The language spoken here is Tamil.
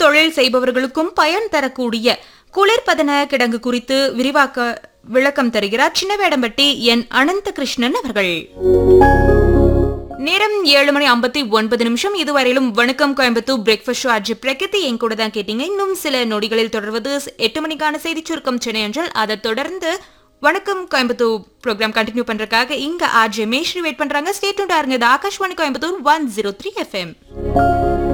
தொழில் செய்பவர்களுக்கும் பயன் தரக்கூடிய குளிர்பதன கிடங்கு குறித்து விளக்கம் தருகிறார் சின்னவேடம்பட்டி என் அனந்த கிருஷ்ணன் அவர்கள். நேரம் 7:59. இதுவரையிலும் வணக்கம் கோயம்புத்தூர் பிரேக்ஃபாஸ்ட் ஷோ அஜி பிரகதி என் கூட தான் கேட்டீங்க. இன்னும் சில நொடிகளில் தொடர்வது 8 மணிக்கான செய்தி சுருக்கம் சென்னை அஞ்சல். அதை தொடர்ந்து வணக்கம் கோயம்புத்தூர் ப்ரோக்ராம் கண்டினியூ பண்றதுக்காக இங்க ஆர்ஜே மேஸ்ரீ வெயிட் பண்றாங்க. ஸ்டே டியூன்டா இருங்க. ஆகாஷ்வாணி கோயம்புத்தூர் 103 FM.